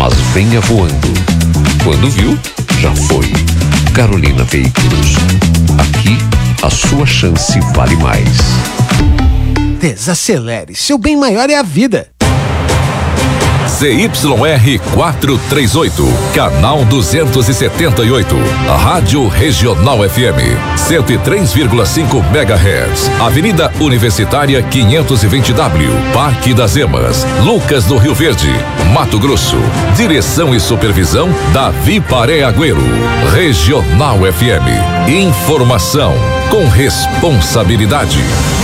mas venha voando. Quando viu, já foi. Carolina Veículos. Aqui, a sua chance vale mais. Desacelere, seu bem maior é a vida. ZYR 438, canal 278, Rádio Regional FM, 103,5 MHz, Avenida Universitária 520W, Parque das Emas, Lucas do Rio Verde, Mato Grosso. Direção e supervisão, Davi Paré Agüero. Regional FM, informação com responsabilidade.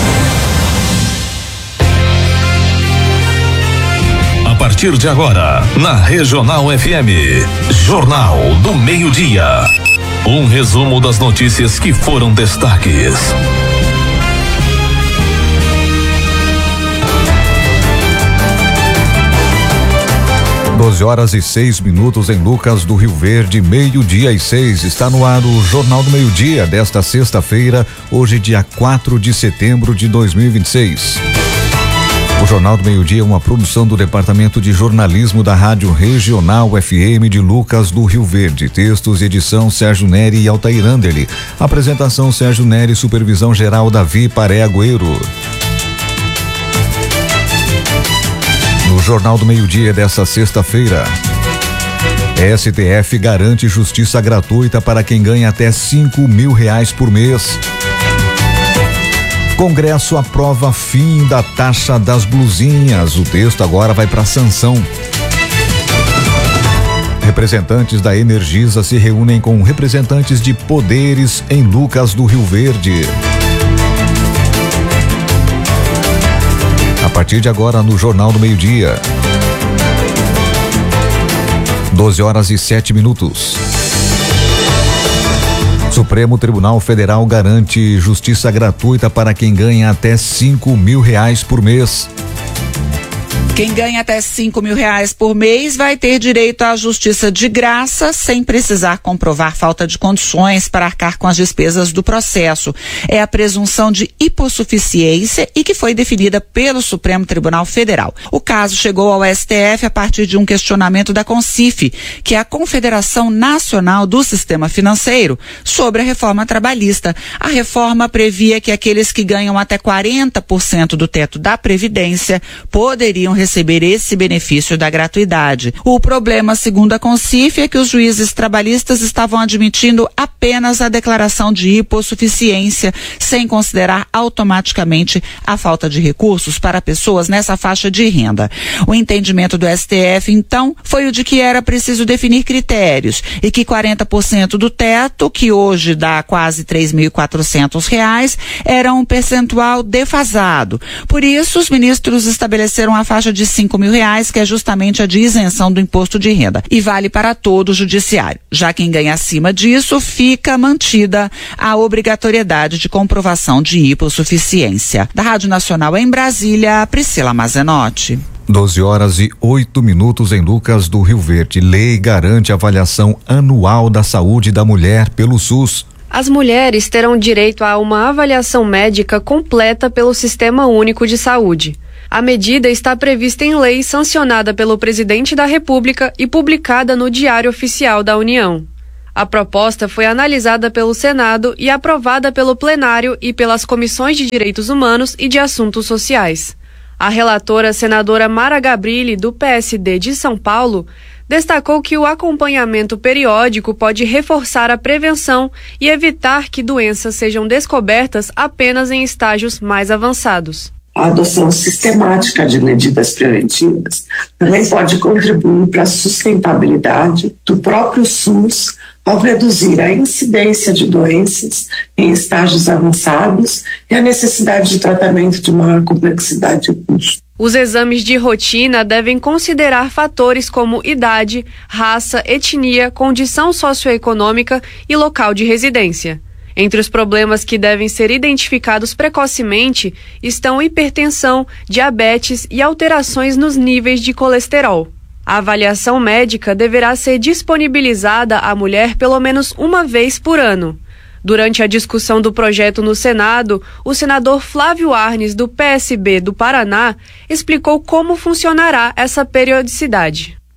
A partir de agora, na Regional FM, Jornal do Meio-Dia. Um resumo das notícias que foram destaques. 12h06 em Lucas do Rio Verde, 12:06. Está no ar o Jornal do Meio-Dia desta sexta-feira, hoje dia 4 de setembro de 2026. O Jornal do Meio-Dia é uma produção do Departamento de Jornalismo da Rádio Regional FM de Lucas do Rio Verde. Textos e edição Sérgio Neri e Altair Anderli. Apresentação Sérgio Neri, supervisão geral Davi Paré Agüero. No Jornal do Meio-Dia desta sexta-feira, STF garante justiça gratuita para quem ganha até R$5.000 por mês. Congresso aprova fim da taxa das blusinhas. O texto agora vai para sanção. Representantes da Energisa se reúnem com representantes de poderes em Lucas do Rio Verde. A partir de agora no Jornal do Meio-Dia. 12h07. Supremo Tribunal Federal garante justiça gratuita para quem ganha até R$5.000 por mês. Quem ganha até R$5.000 por mês vai ter direito à justiça de graça, sem precisar comprovar falta de condições para arcar com as despesas do processo. É a presunção de hipossuficiência e que foi definida pelo Supremo Tribunal Federal. O caso chegou ao STF a partir de um questionamento da CONCIF, que é a Confederação Nacional do Sistema Financeiro, sobre a reforma trabalhista. A reforma previa que aqueles que ganham até 40% do teto da Previdência poderiam receber esse benefício da gratuidade. O problema, segundo a CONCIF, é que os juízes trabalhistas estavam admitindo apenas a declaração de hipossuficiência, sem considerar automaticamente a falta de recursos para pessoas nessa faixa de renda. O entendimento do STF, então, foi o de que era preciso definir critérios e que 40% do teto, que hoje dá quase R$3.400, era um percentual defasado. Por isso, os ministros estabeleceram a faixa de R$5.000, que é justamente a de isenção do imposto de renda, e vale para todo o judiciário. Já quem ganha acima disso, fica mantida a obrigatoriedade de comprovação de hipossuficiência. Da Rádio Nacional em Brasília, Priscila Mazenotti. 12h08 em Lucas do Rio Verde. Lei garante avaliação anual da saúde da mulher pelo SUS. As mulheres terão direito a uma avaliação médica completa pelo Sistema Único de Saúde. A medida está prevista em lei sancionada pelo Presidente da República e publicada no Diário Oficial da União. A proposta foi analisada pelo Senado e aprovada pelo plenário e pelas Comissões de Direitos Humanos e de Assuntos Sociais. A relatora, senadora Mara Gabrilli, do PSD de São Paulo, destacou que o acompanhamento periódico pode reforçar a prevenção e evitar que doenças sejam descobertas apenas em estágios mais avançados. A adoção sistemática de medidas preventivas também pode contribuir para a sustentabilidade do próprio SUS ao reduzir a incidência de doenças em estágios avançados e a necessidade de tratamento de maior complexidade e custo. Os exames de rotina devem considerar fatores como idade, raça, etnia, condição socioeconômica e local de residência. Entre os problemas que devem ser identificados precocemente estão hipertensão, diabetes e alterações nos níveis de colesterol. A avaliação médica deverá ser disponibilizada à mulher pelo menos uma vez por ano. Durante a discussão do projeto no Senado, o senador Flávio Arnes, do PSB do Paraná, explicou como funcionará essa periodicidade.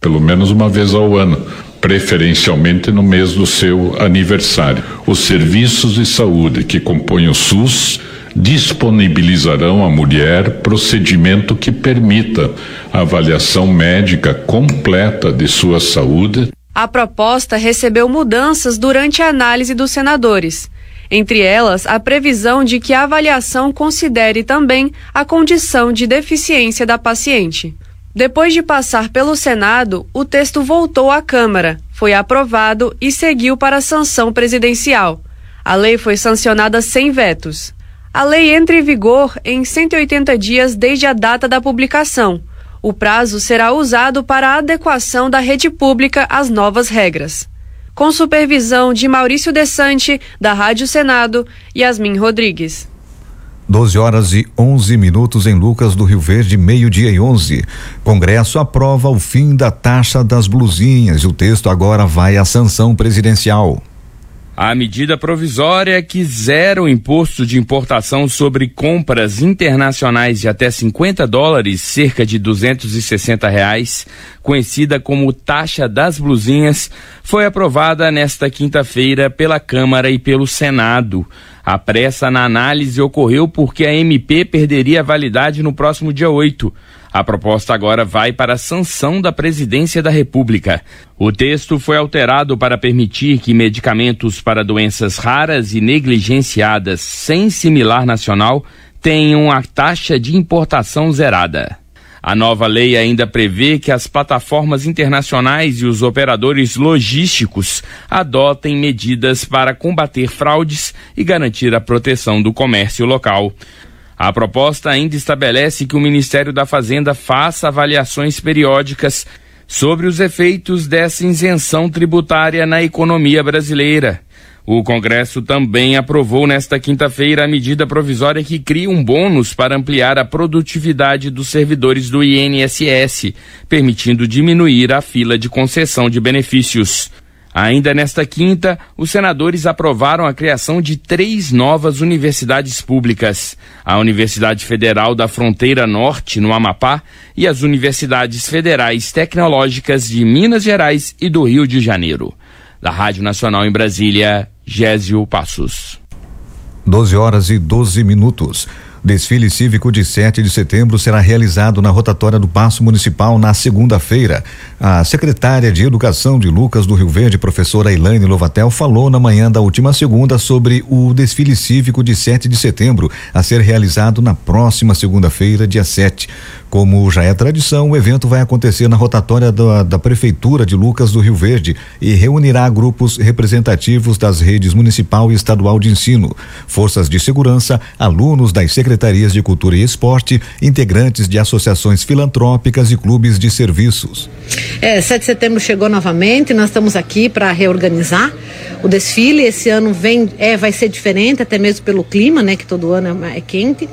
pelo menos uma vez ao ano, preferencialmente no mês do seu aniversário. Os serviços de saúde que compõem o SUS disponibilizarão à mulher procedimento que permita a avaliação médica completa de sua saúde. A proposta recebeu mudanças durante a análise dos senadores. Entre elas, a previsão de que a avaliação considere também a condição de deficiência da paciente. Depois de passar pelo Senado, o texto voltou à Câmara, foi aprovado e seguiu para a sanção presidencial. A lei foi sancionada sem vetos. A lei entra em vigor em 180 dias desde a data da publicação. O prazo será usado para a adequação da rede pública às novas regras. Com supervisão de Maurício Desante, da Rádio Senado, Yasmin Rodrigues. 12h11 em Lucas do Rio Verde, 12:11. Congresso aprova o fim da taxa das blusinhas e o texto agora vai à sanção presidencial. A medida provisória que zera o imposto de importação sobre compras internacionais de até $50, cerca de R$260, conhecida como taxa das blusinhas, foi aprovada nesta quinta-feira pela Câmara e pelo Senado. A pressa na análise ocorreu porque a MP perderia a validade no próximo dia 8. A proposta agora vai para a sanção da Presidência da República. O texto foi alterado para permitir que medicamentos para doenças raras e negligenciadas sem similar nacional tenham a taxa de importação zerada. A nova lei ainda prevê que as plataformas internacionais e os operadores logísticos adotem medidas para combater fraudes e garantir a proteção do comércio local. A proposta ainda estabelece que o Ministério da Fazenda faça avaliações periódicas sobre os efeitos dessa isenção tributária na economia brasileira. O Congresso também aprovou nesta quinta-feira a medida provisória que cria um bônus para ampliar a produtividade dos servidores do INSS, permitindo diminuir a fila de concessão de benefícios. Ainda nesta quinta, os senadores aprovaram a criação de 3 novas universidades públicas: a Universidade Federal da Fronteira Norte, no Amapá, e as Universidades Federais Tecnológicas de Minas Gerais e do Rio de Janeiro. Da Rádio Nacional em Brasília, Gésio Passos. 12h12. Desfile cívico de 7 de setembro será realizado na rotatória do Paço Municipal na segunda-feira. A secretária de Educação de Lucas do Rio Verde, professora Elaine Lovatel, falou na manhã da última segunda sobre o desfile cívico de 7 de setembro a ser realizado na próxima segunda-feira, dia 7. Como já é tradição, o evento vai acontecer na rotatória da Prefeitura de Lucas do Rio Verde e reunirá grupos representativos das redes municipal e estadual de ensino, forças de segurança, alunos das secretarias de Cultura e Esporte, integrantes de associações filantrópicas e clubes de serviços. 7 de setembro chegou novamente, nós estamos aqui para reorganizar o desfile. Esse ano vai ser diferente, até mesmo pelo clima, né, que todo ano é quente.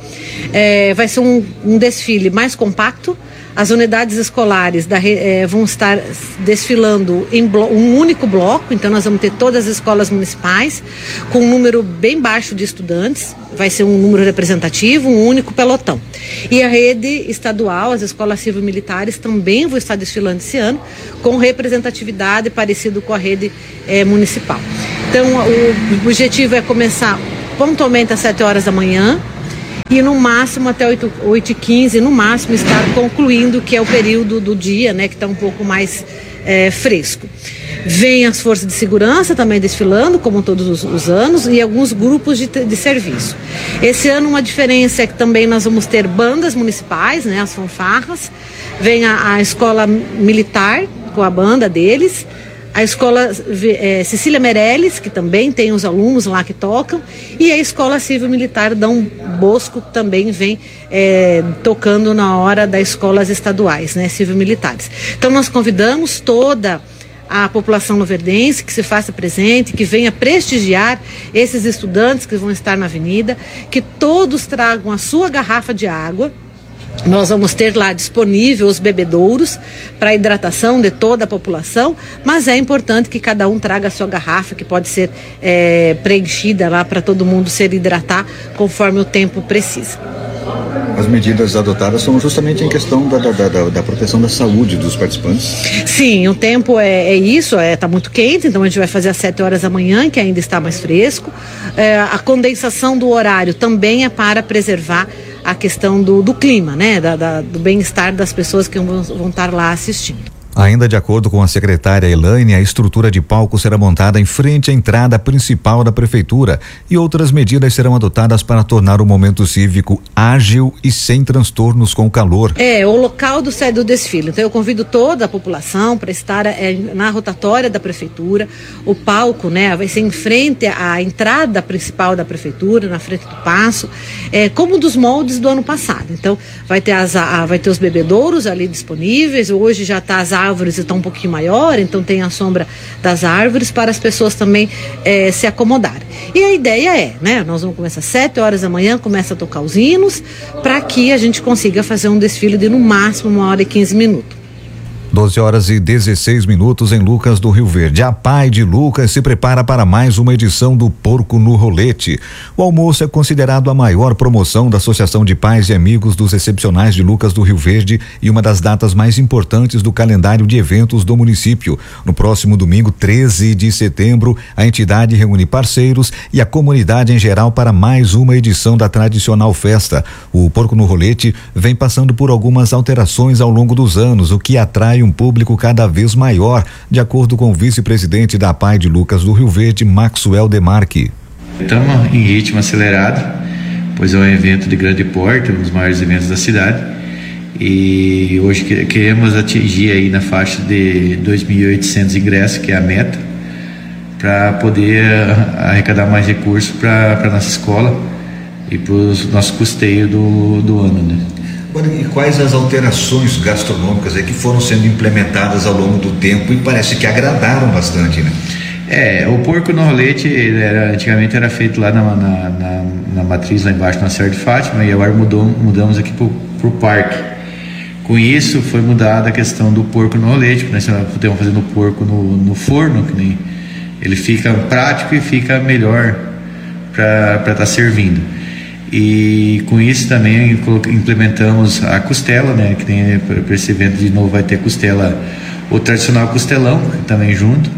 Vai ser um desfile mais compacto. As unidades escolares vão estar desfilando em um único bloco, então nós vamos ter todas as escolas municipais com um número bem baixo de estudantes, vai ser um número representativo, um único pelotão. E a rede estadual, as escolas civil-militares também vão estar desfilando esse ano com representatividade parecido com a rede municipal. Então o objetivo é começar pontualmente às 7 horas da manhã, e no máximo até 8h15, no máximo estar concluindo, que é o período do dia, né, que está um pouco mais fresco. Vem as forças de segurança também desfilando, como todos os anos, e alguns grupos de serviço. Esse ano uma diferença é que também nós vamos ter bandas municipais, né, as fanfarras. Vem a escola militar com a banda deles, a escola Cecília Meirelles, que também tem os alunos lá que tocam, e a escola civil-militar Dom Bosco também vem tocando na hora das escolas estaduais, né, civil-militares. Então nós convidamos toda a população luverdense que se faça presente, que venha prestigiar esses estudantes que vão estar na avenida, que todos tragam a sua garrafa de água. Nós vamos ter lá disponível os bebedouros para hidratação de toda a população, mas é importante que cada um traga a sua garrafa, que pode ser preenchida lá para todo mundo se hidratar conforme o tempo precisa. As medidas adotadas são justamente em questão da proteção da saúde dos participantes. Sim, o tempo é isso, tá muito quente, então a gente vai fazer às 7 horas da manhã, que ainda está mais fresco. A condensação do horário também é para preservar a questão do clima, né? Do bem-estar das pessoas que vão estar lá assistindo. Ainda de acordo com a secretária Elaine, a estrutura de palco será montada em frente à entrada principal da prefeitura e outras medidas serão adotadas para tornar o momento cívico ágil e sem transtornos com o calor. O local do desfile. Então eu convido toda a população para estar na rotatória da prefeitura. O palco, né, vai ser em frente à entrada principal da prefeitura, na frente do paço, como dos moldes do ano passado. Então vai ter os bebedouros ali disponíveis. Hoje já está as árvores estão um pouquinho maior, então tem a sombra das árvores para as pessoas também se acomodarem. E a ideia né, nós vamos começar às 7 horas da manhã, começa a tocar os hinos, para que a gente consiga fazer um desfile de no máximo 1h15. 12h16 em Lucas do Rio Verde. A Pai de Lucas se prepara para mais uma edição do Porco no Rolete. O almoço é considerado a maior promoção da Associação de Pais e Amigos dos Excepcionais de Lucas do Rio Verde e uma das datas mais importantes do calendário de eventos do município. No próximo domingo, 13 de setembro, a entidade reúne parceiros e a comunidade em geral para mais uma edição da tradicional festa. O Porco no Rolete vem passando por algumas alterações ao longo dos anos, o que atrai um público cada vez maior, de acordo com o vice-presidente da Pai de Lucas do Rio Verde, Maxwell Demarque. Estamos em ritmo acelerado, pois é um evento de grande porte, um dos maiores eventos da cidade, e hoje queremos atingir aí na faixa de 2.800 ingressos, que é a meta, para poder arrecadar mais recursos para a nossa escola e para o nosso custeio do ano, né? E quais as alterações gastronômicas que foram sendo implementadas ao longo do tempo e parece que agradaram bastante, né? O porco no rolete antigamente era feito lá na matriz, lá embaixo na Serra de Fátima, e agora mudamos aqui pro parque. Com isso foi mudada a questão do porco no rolete, porque nós estamos fazendo o porco no forno, que nem ele fica prático e fica melhor para estar servindo. E com isso também implementamos a costela, né? Que tem para esse evento de novo vai ter costela, o tradicional costelão também junto,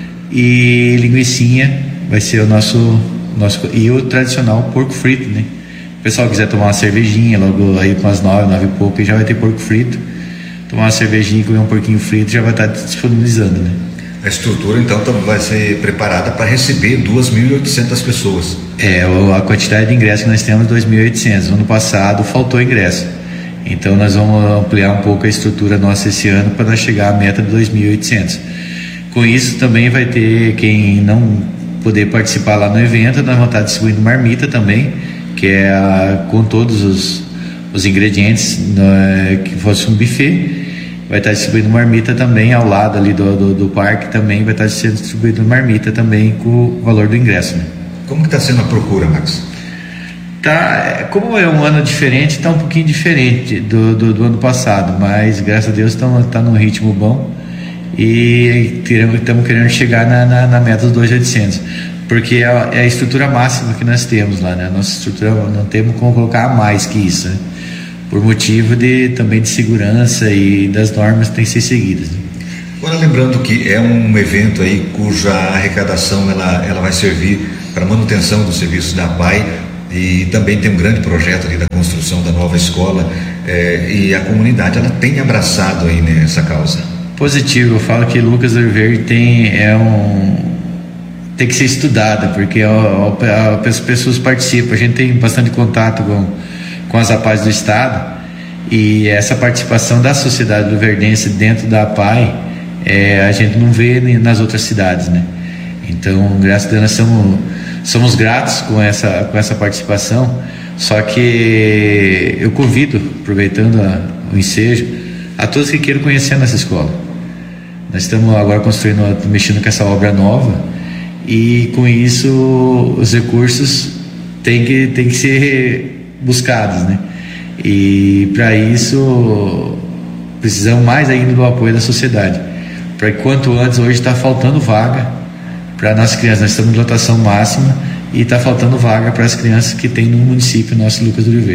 e linguicinha vai ser o nosso e o tradicional porco frito, né? O pessoal quiser tomar uma cervejinha logo aí com as 9 e pouco, já vai ter porco frito. Tomar uma cervejinha e comer um porquinho frito já vai estar disponibilizando, né? A estrutura então vai ser preparada para receber 2.800 pessoas. A quantidade de ingressos que nós temos é 2.800. No ano passado faltou ingresso. Então nós vamos ampliar um pouco a estrutura nossa esse ano para nós chegar à meta de 2.800. Com isso também vai ter quem não poder participar lá no evento, nós vamos estar distribuindo marmita também, que é com todos os ingredientes, que fosse um buffet. Vai estar distribuindo marmita também ao lado ali do parque, também vai estar sendo distribuído marmita também com o valor do ingresso, né? Como que está sendo a procura, Max? Como é um ano diferente, está um pouquinho diferente do ano passado, mas graças a Deus está num ritmo bom e estamos querendo chegar na meta dos 2.800, porque é a estrutura máxima que nós temos lá, né? A nossa estrutura não temos como colocar mais que isso, né? Por motivo também de segurança e das normas que têm que ser seguidas. Agora, lembrando que é um evento aí cuja arrecadação ela vai servir para manutenção dos serviços da PAI, e também tem um grande projeto ali da construção da nova escola, e a comunidade ela tem abraçado aí nessa causa. Positivo, eu falo que Lucas do Rio Verde tem que ser estudada, porque as pessoas participam, a gente tem bastante contato com as APAIs do estado, e essa participação da sociedade luverdense dentro da APAI a gente não vê nas outras cidades, né? Então, graças a Deus, nós somos gratos com essa participação. Só que eu convido, aproveitando o ensejo, a todos que queiram conhecer a nossa escola. Nós estamos agora mexendo com essa obra nova, e com isso os recursos têm que ser buscados, né? E para isso precisamos mais ainda do apoio da sociedade, para que quanto antes, hoje está faltando vaga para nossas crianças. Nós estamos em lotação máxima e está faltando vaga para as crianças que tem no município nosso Lucas do Rio Verde.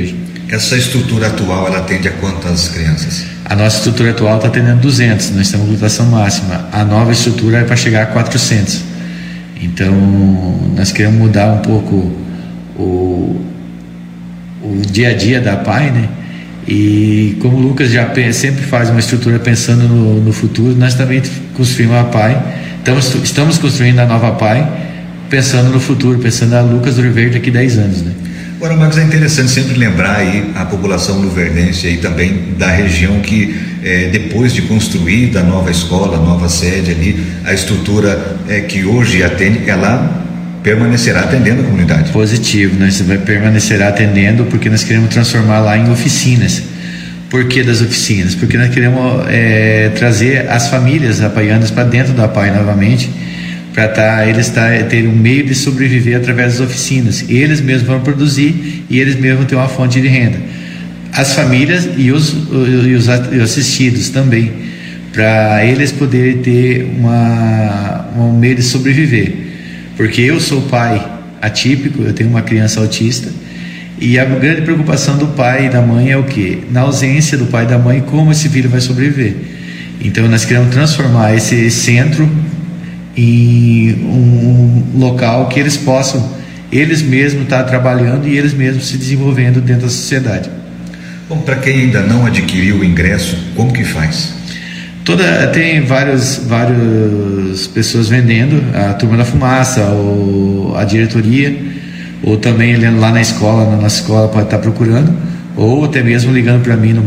Essa estrutura atual, ela atende a quantas crianças? A nossa estrutura atual está atendendo 200, nós estamos com lotação máxima. A nova estrutura é para chegar a 400. Então, nós queremos mudar um pouco o dia a dia da APAE, né? E como o Lucas já sempre faz uma estrutura pensando no futuro, nós também construímos a APAE. Estamos construindo a nova APAE pensando no futuro, pensando na Lucas do Rio Verde daqui a 10 anos, né? Agora, Marcos, é interessante sempre lembrar aí a população luverdense aí também da região que depois de construída a nova escola, a nova sede ali, a estrutura que hoje atende, ela permanecerá atendendo a comunidade. Positivo, nós vai permanecerá atendendo porque nós queremos transformar lá em oficinas. Por que das oficinas? Porque nós queremos trazer as famílias apaianas para dentro da APAE novamente, para eles terem um meio de sobreviver através das oficinas. Eles mesmos vão produzir e eles mesmos têm uma fonte de renda. As famílias e os assistidos também, para eles poderem ter um meio de sobreviver. Porque eu sou pai atípico, eu tenho uma criança autista, e a grande preocupação do pai e da mãe é o quê? Na ausência do pai e da mãe, como esse filho vai sobreviver. Então nós queremos transformar esse centro em um local que eles possam, eles mesmos estar trabalhando e eles mesmos se desenvolvendo dentro da sociedade. Bom, para quem ainda não adquiriu o ingresso, como que faz? Tem várias pessoas vendendo, a Turma da Fumaça, ou a diretoria, ou também lá na nossa escola pode estar procurando, ou até mesmo ligando para mim no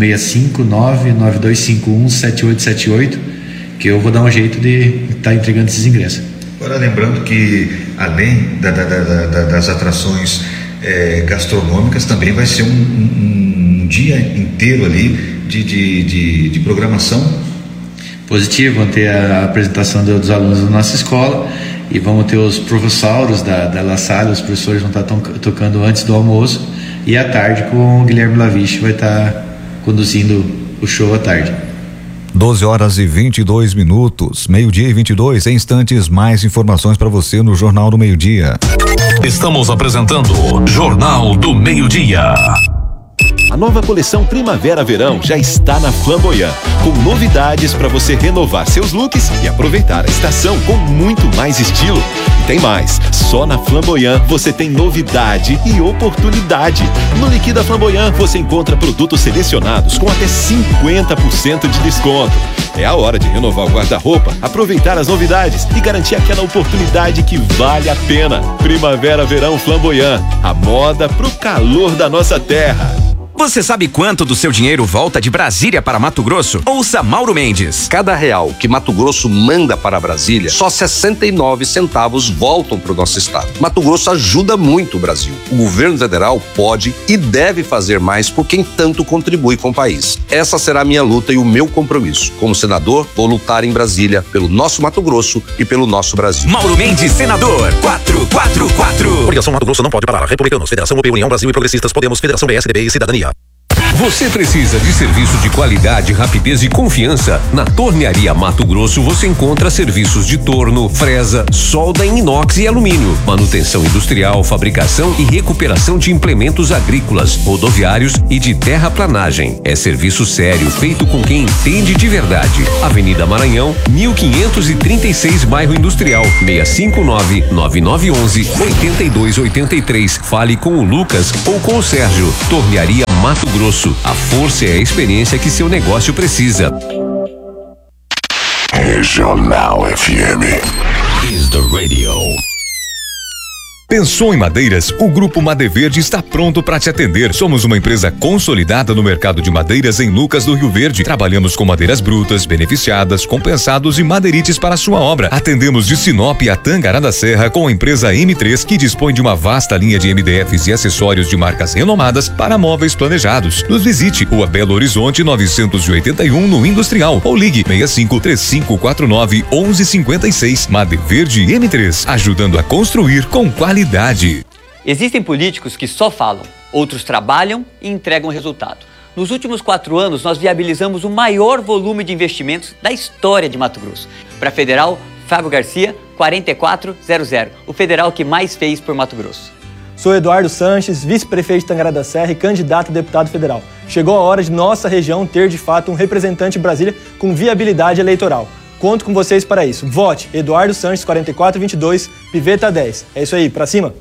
659-9251-7878, que eu vou dar um jeito de estar entregando esses ingressos. Agora, lembrando que além das atrações gastronômicas, também vai ser um dia inteiro ali de programação. Positivo, vão ter a apresentação dos alunos da nossa escola e vamos ter os professores da La Salle, os professores vão estar tocando antes do almoço, e à tarde com o Guilherme Laviche vai estar conduzindo o show à tarde. 12h22, meio-dia e 22, em instantes mais informações para você no Jornal do Meio-Dia. Estamos apresentando Jornal do Meio-Dia. A nova coleção Primavera-Verão já está na Flamboyant, com novidades para você renovar seus looks e aproveitar a estação com muito mais estilo. E tem mais, só na Flamboyant você tem novidade e oportunidade. No Liquida Flamboyant você encontra produtos selecionados com até 50% de desconto. É a hora de renovar o guarda-roupa, aproveitar as novidades e garantir aquela oportunidade que vale a pena. Primavera-Verão Flamboyant, a moda pro calor da nossa terra. Você sabe quanto do seu dinheiro volta de Brasília para Mato Grosso? Ouça Mauro Mendes. Cada real que Mato Grosso manda para Brasília, só 69 centavos voltam para o nosso estado. Mato Grosso ajuda muito o Brasil. O governo federal pode e deve fazer mais por quem tanto contribui com o país. Essa será a minha luta e o meu compromisso. Como senador, vou lutar em Brasília pelo nosso Mato Grosso e pelo nosso Brasil. Mauro Mendes, senador, 444. Coligação Mato Grosso não pode parar. Republicanos, Federação UP, União Brasil e Progressistas, Podemos, Federação PSDB e Cidadania. Você precisa de serviço de qualidade, rapidez e confiança? Na Tornearia Mato Grosso você encontra serviços de torno, fresa, solda em inox e alumínio, manutenção industrial, fabricação e recuperação de implementos agrícolas, rodoviários e de terraplanagem. É serviço sério, feito com quem entende de verdade. Avenida Maranhão, 1536, Bairro Industrial, 659-9911-8283. Fale com o Lucas ou com o Sérgio. Tornearia Mato Grosso. A força e a experiência que seu negócio precisa. Regional FM is the radio. Pensou em madeiras? O Grupo Madeverde está pronto para te atender. Somos uma empresa consolidada no mercado de madeiras em Lucas do Rio Verde. Trabalhamos com madeiras brutas, beneficiadas, compensados e madeirites para sua obra. Atendemos de Sinop a Tangará da Serra com a empresa M3, que dispõe de uma vasta linha de MDFs e acessórios de marcas renomadas para móveis planejados. Nos visite, Rua Belo Horizonte 981, no Industrial, ou ligue 65-3549-1156. Madeverde M3, ajudando a construir com qualidade. Existem políticos que só falam, outros trabalham e entregam resultado. Nos últimos 4 anos, nós viabilizamos o maior volume de investimentos da história de Mato Grosso. Para Federal, Fábio Garcia, 4400, o federal que mais fez por Mato Grosso. Sou Eduardo Sanches, vice-prefeito de Tangará da Serra e candidato a deputado federal. Chegou a hora de nossa região ter, de fato, um representante em Brasília com viabilidade eleitoral. Conto com vocês para isso. Vote Eduardo Sanches 4422, Piveta 10. É isso aí, pra cima!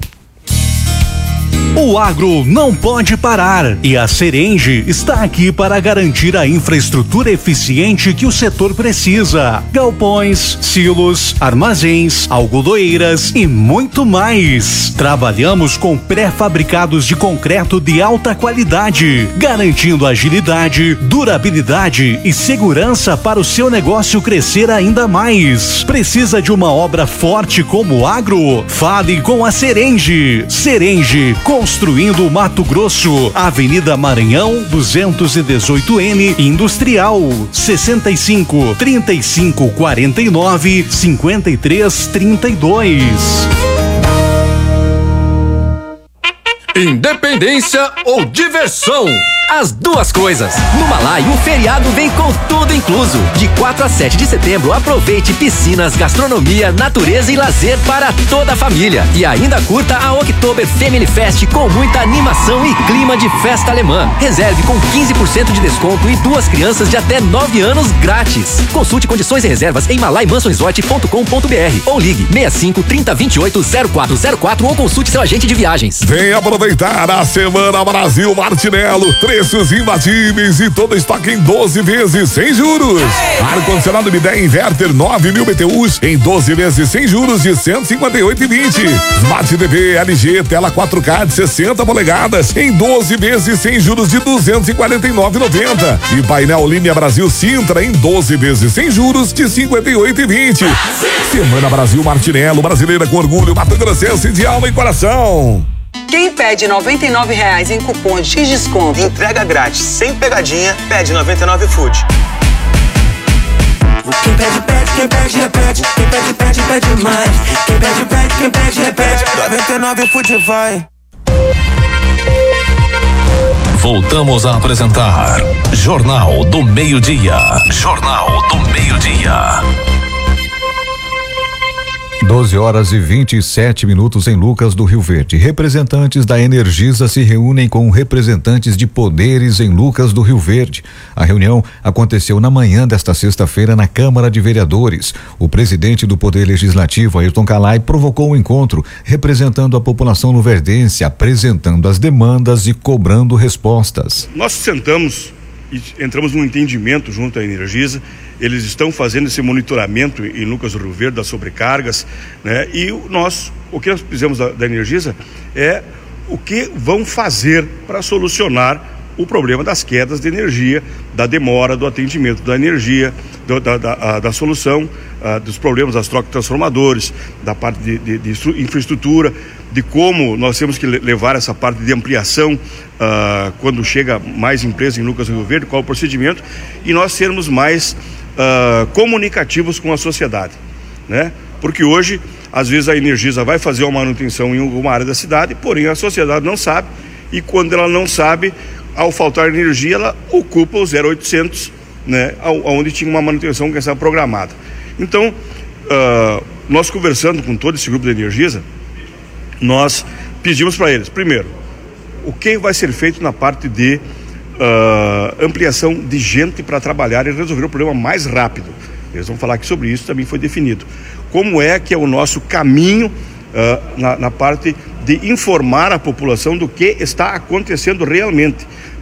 O agro não pode parar e a Serenge está aqui para garantir a infraestrutura eficiente que o setor precisa. Galpões, silos, armazéns, algodoeiras e muito mais. Trabalhamos com pré-fabricados de concreto de alta qualidade, garantindo agilidade, durabilidade e segurança para o seu negócio crescer ainda mais. Precisa de uma obra forte como o agro? Fale com a Serenge. Serenge, construindo Mato Grosso, Avenida Maranhão, 218N, Industrial, 65 35 49 53 32. Independência ou diversão? As duas coisas. No Malai, o feriado vem com tudo incluso. De 4 a 7 de setembro, aproveite piscinas, gastronomia, natureza e lazer para toda a família. E ainda curta a Oktober Family Fest com muita animação e clima de festa alemã. Reserve com 15% de desconto e 2 crianças de até 9 anos grátis. Consulte condições e reservas em malaimansoresort.com.br ou ligue 65 30 28 0404 ou consulte seu agente de viagens. Vem aproveitar a Semana Brasil Martinello. Preços imbatíveis e todo estoque em 12 vezes sem juros. Ar-condicionado Midea Inverter 9.000 BTUs em 12 vezes sem juros de 158,20. Smart TV LG tela 4K de 60 polegadas em 12 vezes sem juros de 249,90. E painel Linha Brasil Sintra em 12 vezes sem juros de 58,20. Semana Brasil Martinello, brasileira com orgulho, Mato Grossense de alma e coração. Quem pede R$ 99,00 em cupom de desconto e entrega grátis sem pegadinha, pede 99 Food. Quem pede, pede, quem pede, repete. Quem pede, pede, pede mais. Quem pede, pede, quem pede, repete. 99 Food vai. Voltamos a apresentar Jornal do Meio-Dia. Jornal do Meio-Dia. 12 horas e 27 minutos em Lucas do Rio Verde. Representantes da Energisa se reúnem com representantes de poderes em Lucas do Rio Verde. A reunião aconteceu na manhã desta sexta-feira na Câmara de Vereadores. O presidente do Poder Legislativo, Ayrton Calai, provocou o encontro, representando a população luverdense, apresentando as demandas e cobrando respostas. Nós sentamos e entramos num entendimento junto à Energisa. Eles estão fazendo esse monitoramento em Lucas do Rio Verde das sobrecargas, né? E o que nós fizemos da Energisa é o que vão fazer para solucionar o problema das quedas de energia, da demora do atendimento da energia, da solução dos problemas das trocas de transformadores, da parte de infraestrutura, de como nós temos que levar essa parte de ampliação quando chega mais empresas em Lucas do Rio Verde, qual o procedimento, e nós sermos mais comunicativos com a sociedade, né? Porque hoje, às vezes a Energisa vai fazer uma manutenção em alguma área da cidade, porém a sociedade não sabe, e quando ela não sabe, ao faltar energia, ela ocupa o 0800, né? Onde tinha uma manutenção que estava programada. Então, nós conversando com todo esse grupo da Energisa, nós pedimos para eles, primeiro, o que vai ser feito na parte de ampliação de gente para trabalhar e resolver o problema mais rápido. Eles vão falar aqui sobre isso, também foi definido. Como é que é o nosso caminho na parte de informar a população do que está acontecendo realmente.